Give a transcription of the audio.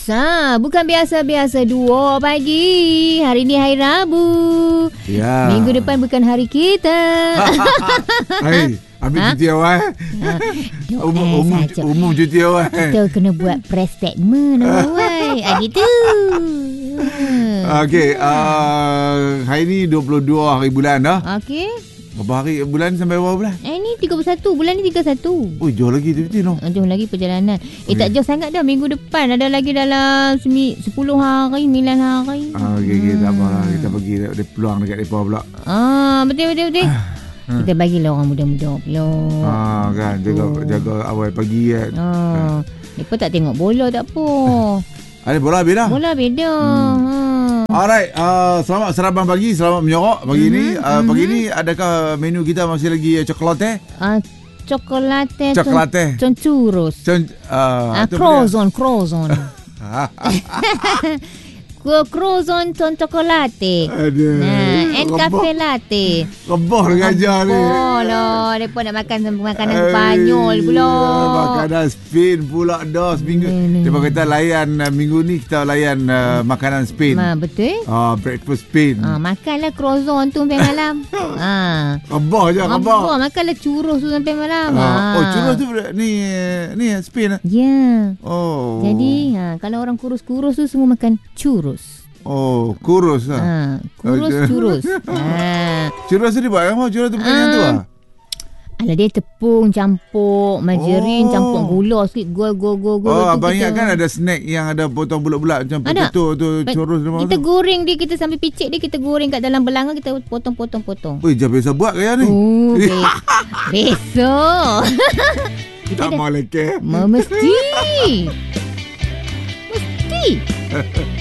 Bukan biasa-biasa 2 pagi. Hari ni hari Rabu. Ya. Minggu depan bukan hari kita. Hai, ambil cuti awal. Umum cuti awal. Kita kena buat press statement awal. Gitu. Okey, hari ni 22 hari bulan dah. Okey. Berapa hari bulan sampai berapa bulan? Ni 31. Bulan ni 31. Oh, jauh lagi tu no. Jauh lagi perjalanan. Tak jauh sangat dah. Minggu depan ada lagi dalam 10 hari, 9 hari. Okey, tak apalah. Kita pergi ada peluang dekat depa pula. Betul. Kita bagilah orang muda-muda pula. Kan jaga awal pagi kan. Depa tak tengok bola tak apa. Ada bola beda. Bola beda. Alright, selamat sarapan pagi, selamat menyorok pagi ni. Pagi ni adakah menu kita masih lagi coklat? Coklat. Churros. Croissant. Croissant con chocolate. And cafe latte. Rebah dengan ajar ni. Oh lah, mereka nak makan makanan Spanyol pula. Makanan Spain pula dah seminggu. Dia kata layan minggu ni kita layan makanan Spain. Betul. Breakfast Spain. Makanlah croissant tu sampai malam. Rebah je, rebah. Makanlah churros tu sampai malam. Churros tu ni Spain. Ya. Oh. Jadi kalau orang kurus-kurus tu semua makan churros. Oh, kurus lah. Churros. Churros tu dibuat apa? Churros tu bukan yang tu lah. Alah, dia tepung campur margarin, campur gula sikit, gol. Abang ingat kan ada snack yang ada potong bulat-bulat macam potato tu, churros tu. Kita goreng dia, kita sambil picit dia, kita goreng kat dalam belanga, kita potong. Oi, jangan biasa buat kaya ni. Besok. Kita tak mau leke. Mesti.